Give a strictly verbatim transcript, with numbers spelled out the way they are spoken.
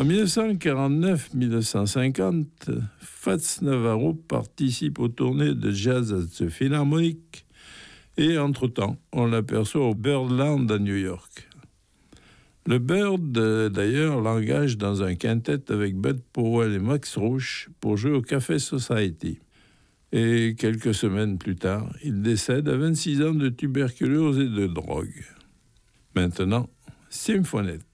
En mille neuf cent quarante-neuf mille neuf cent cinquante, Fats Navarro participe aux tournées de jazz à The Philharmonic et, entre-temps, on l'aperçoit au Birdland à New York. Le Bird, d'ailleurs, l'engage dans un quintet avec Bud Powell et Max Roach pour jouer au Café Society. Et quelques semaines plus tard, il décède à vingt-six ans de tuberculose et de drogue. Maintenant, Symphonette.